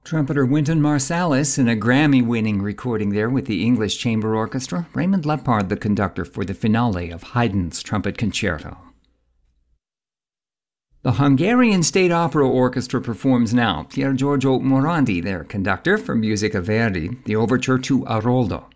Trumpeter Wynton Marsalis in a Grammy-winning recording there with the English Chamber Orchestra. Raymond Lepard, the conductor for the finale of Haydn's Trumpet Concerto. The Hungarian State Opera Orchestra performs now Pier Giorgio Morandi, their conductor, for music of Verdi, the overture to Aroldo.